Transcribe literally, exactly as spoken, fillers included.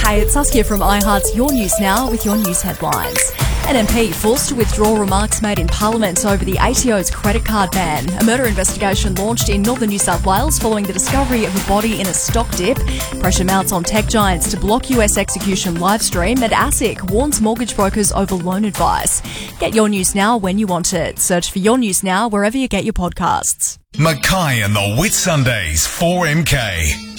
Hey, it's Saskia from iHeart's Your News Now with your news headlines. An M P forced to withdraw remarks made in Parliament over the A T O's credit card ban. A murder investigation launched in northern New South Wales following the discovery of a body in a stock dip. Pressure mounts on tech giants to block U S execution livestream, and ASIC warns mortgage brokers over loan advice. Get Your News Now when you want it. Search for Your News Now wherever you get your podcasts. Mackay and the Whitsundays, four M K.